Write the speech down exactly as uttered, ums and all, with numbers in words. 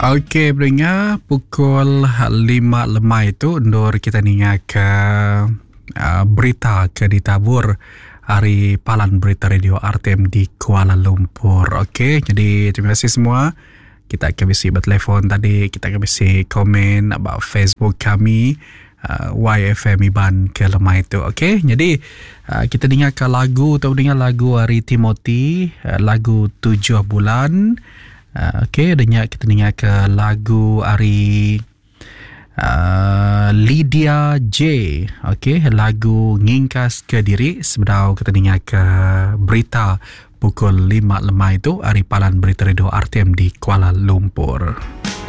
Okey, pendengar, pukul lima lemah itu undur kita dengar ke uh, berita ke ditabur Hari Palan Berita Radio R T M di Kuala Lumpur. Okey, jadi terima kasih semua. Kita akan bisi bertelefon tadi, kita akan bisi komen about Facebook kami uh, Y F M Iban ke lemah itu. Okey, jadi uh, kita dengarkan lagu atau dengar lagu Hari Timothy, uh, lagu tujuh bulan. Uh, Okey, dengar kita dengar ke lagu Ari uh, Lydia J. Okey, lagu Ngingkas ke Diri. Sebelum kita dengar ke berita pukul lima lemah itu Hari Palan Berita Radio R T M di Kuala Lumpur.